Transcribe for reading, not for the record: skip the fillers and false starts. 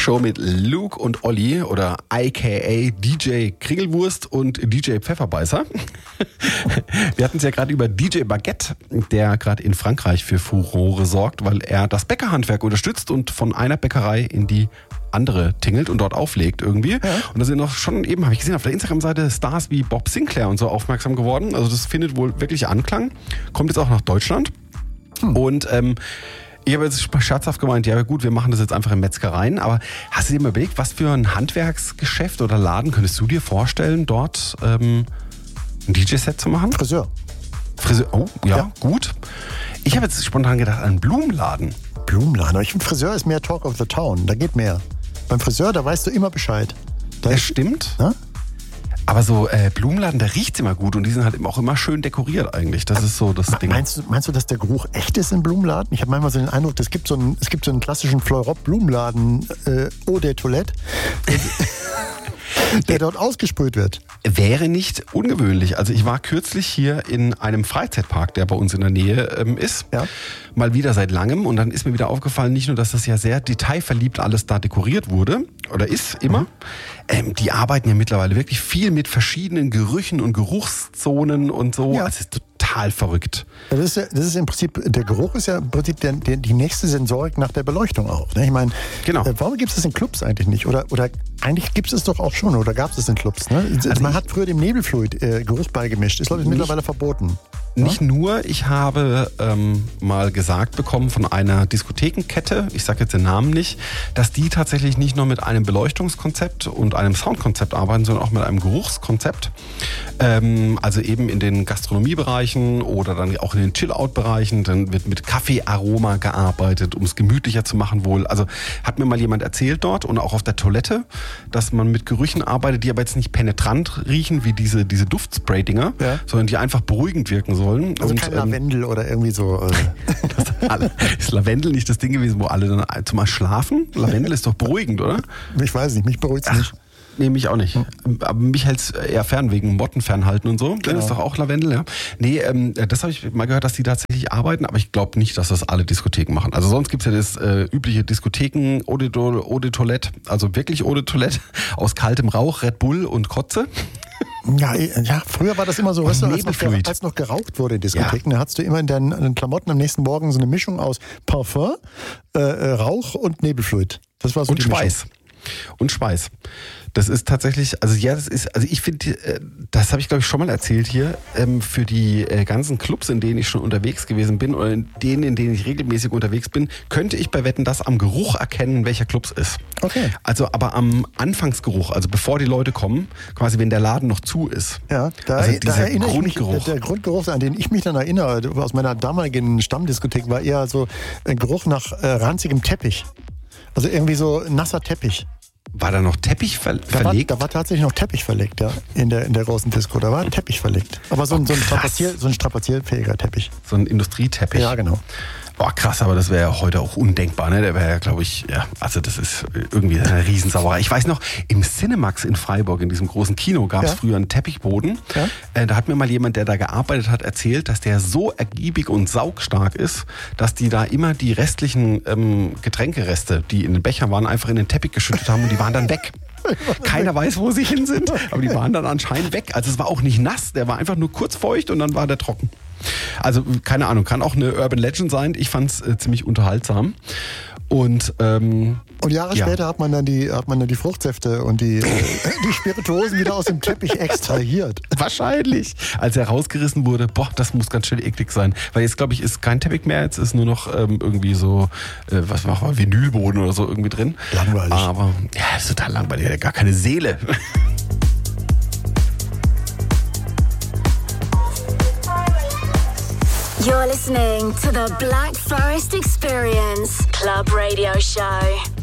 Show mit Luke und Olli oder aka DJ Kringelwurst und DJ Pfefferbeißer. Wir hatten es ja gerade über DJ Baguette, der gerade in Frankreich für Furore sorgt, weil er das Bäckerhandwerk unterstützt und von einer Bäckerei in die andere tingelt und dort auflegt irgendwie. Ja. Und da sind noch schon eben, habe ich gesehen, auf der Instagram-Seite Stars wie Bob Sinclair und so aufmerksam geworden. Also das findet wohl wirklich Anklang. Kommt jetzt auch nach Deutschland. Und ich habe jetzt scherzhaft gemeint, ja gut, wir machen das jetzt einfach in Metzgereien, aber hast du dir mal überlegt, was für ein Handwerksgeschäft oder Laden könntest du dir vorstellen, dort ein DJ-Set zu machen? Friseur, oh, ja, gut. Ich habe jetzt spontan gedacht, einen Blumenladen. Aber ich finde, Friseur ist mehr Talk of the Town, da geht mehr. Beim Friseur, da weißt du immer Bescheid. Das stimmt. Na? Aber so Blumenladen, da riecht's immer gut und die sind halt auch immer schön dekoriert eigentlich. Das ist so das Ding. Meinst du, dass der Geruch echt ist im Blumenladen? Ich habe manchmal so den Eindruck, es gibt so einen klassischen Fleurop-Blumenladen, Eau de Toilette, der dort ausgesprüht wird. Wäre nicht ungewöhnlich. Also ich war kürzlich hier in einem Freizeitpark, der bei uns in der Nähe ist. Ja. Mal wieder seit langem. Und dann ist mir wieder aufgefallen, nicht nur, dass das ja sehr detailverliebt alles da dekoriert wurde, oder ist immer. Die arbeiten ja mittlerweile wirklich viel mit verschiedenen Gerüchen und Geruchszonen und so. Ja. Das ist total verrückt. Das ist im Prinzip, der Geruch ist ja im Prinzip die nächste Sensorik nach der Beleuchtung auch. Ne? Ich meine, genau. Warum gibt es das in Clubs eigentlich nicht? Oder eigentlich gibt es es doch auch schon, oder gab es es in Clubs? Ne? Also man hat früher dem Nebelfluid Geruch beigemischt. Ist, glaube ich, mittlerweile verboten. Nicht nur, ich habe mal gesagt bekommen von einer Diskothekenkette, ich sage jetzt den Namen nicht, dass die tatsächlich nicht nur mit einem Beleuchtungskonzept und einem Soundkonzept arbeiten, sondern auch mit einem Geruchskonzept. Also eben in den Gastronomiebereichen oder dann auch in den Chill-Out-Bereichen. Dann wird mit Kaffeearoma gearbeitet, um es gemütlicher zu machen wohl. Also hat mir mal jemand erzählt dort und auch auf der Toilette, dass man mit Gerüchen arbeitet, die aber jetzt nicht penetrant riechen wie diese Duftspray-Dinger, ja, sondern die einfach beruhigend wirken sollen. Also kein Lavendel oder irgendwie so. Ist Lavendel nicht das Ding gewesen, wo alle dann zumal schlafen? Lavendel ist doch beruhigend, oder? Ich weiß nicht, mich beruhigt es nicht. Nee, mich auch nicht. Aber mich hält es eher fern wegen Motten fernhalten und so. Genau. Das ist doch auch Lavendel, ja. Nee, das habe ich mal gehört, dass die tatsächlich arbeiten, aber ich glaube nicht, dass das alle Diskotheken machen. Also sonst gibt's ja das übliche Diskotheken Eau de Toilette, also wirklich Eau de Toilette aus kaltem Rauch, Red Bull und Kotze. Ja, früher war das immer so, weißt du, als noch geraucht wurde in Diskotheken, da hattest du immer in deinen Klamotten am nächsten Morgen so eine Mischung aus Parfum, Rauch und Nebelfluid. Das war so und Schweiß. Und Schweiß. Das ist tatsächlich, also ich finde, das habe ich glaube ich schon mal erzählt hier, für die ganzen Clubs, in denen ich schon unterwegs gewesen bin oder in denen ich regelmäßig unterwegs bin, könnte ich bei Wetten, das am Geruch erkennen, welcher Club es ist. Okay. Also aber am Anfangsgeruch, also bevor die Leute kommen, quasi wenn der Laden noch zu ist. Ja, da erinnere ich mich, der Grundgeruch, an den ich mich dann erinnere, aus meiner damaligen Stammdiskothek, war eher so ein Geruch nach ranzigem Teppich. Also irgendwie so nasser Teppich. War da noch Teppich verlegt? Da war tatsächlich noch Teppich verlegt, ja, in der großen Disco. Da war ein Teppich verlegt. Aber so ein strapazierfähiger Teppich. So ein Industrieteppich? Ja, genau. Boah, krass, aber das wäre ja heute auch undenkbar, ne? Der wäre ja, glaube ich, ja, also das ist irgendwie eine Riesensauerei. Ich weiß noch, im Cinemax in Freiburg, in diesem großen Kino, gab es früher einen Teppichboden. Ja? Da hat mir mal jemand, der da gearbeitet hat, erzählt, dass der so ergiebig und saugstark ist, dass die da immer die restlichen Getränkereste, die in den Bechern waren, einfach in den Teppich geschüttet haben und die waren dann weg. Keiner weiß, wo sie hin sind, aber die waren dann anscheinend weg. Also es war auch nicht nass, der war einfach nur kurz feucht und dann war der trocken. Also keine Ahnung, kann auch eine Urban Legend sein. Ich fand es ziemlich unterhaltsam. Und Jahre später hat man dann die Fruchtsäfte und die Spirituosen wieder aus dem Teppich extrahiert. Wahrscheinlich. Als er rausgerissen wurde, das muss ganz schön eklig sein. Weil jetzt, glaube ich, ist kein Teppich mehr, jetzt ist nur noch irgendwie so, Vinylboden oder so irgendwie drin. Langweilig. Aber ja, ist total langweilig, der hat gar keine Seele. You're listening to the Black Forest Experience Club Radio Show.